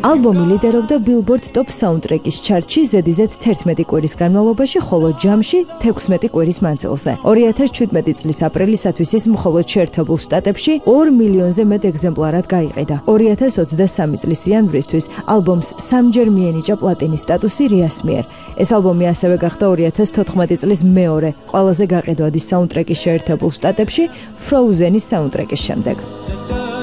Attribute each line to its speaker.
Speaker 1: ალბომი ლიდერობდა Billboard Top Soundtrack-ის ჩარტში ზედიზედ 11 კვირის განმავლობაში, ხოლო ჯამში 16 კვირის მანძილზე. 2017 წლის აპრილისათვის ის მხოლოდ შეერთებულ შტატებში 2 მილიონზე მეტ ეგზემპლარად გაიყიდა. 2023 წლის იანვრისთვის ალბომს 3-ჯერ მიენიჭა პლატინის სტატუსი RIA-ს მიერ. ეს ალბომი ასევე გახდა 2014 წლის მეორე ყველაზე გაყიდვადი საუნდტრეკი შეერთებულ შტატებში Frozen-ის საუნდტრეკის შემდეგ.